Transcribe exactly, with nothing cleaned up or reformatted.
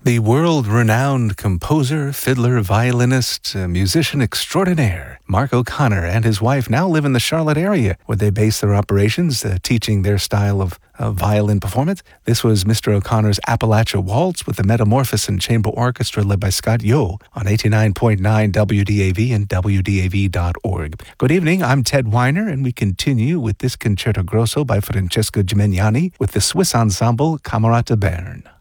The world-renowned composer, fiddler, violinist, uh, musician extraordinaire, Mark O'Connor and his wife now live in the Charlotte area, where they base their operations, uh, teaching their style of uh, violin performance. This was Mister O'Connor's Appalachia Waltz with the Metamorphosis Chamber Orchestra led by Scott Yo on eighty-nine point nine W D A V and W D A V dot org. Good evening, I'm Ted Weiner, and we continue with this Concerto Grosso by Francesco Gimignani with the Swiss ensemble Camerata Bern.